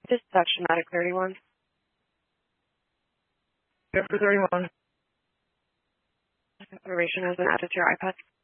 Dispatch Matic 31. After 31. Information has been added to your iPad.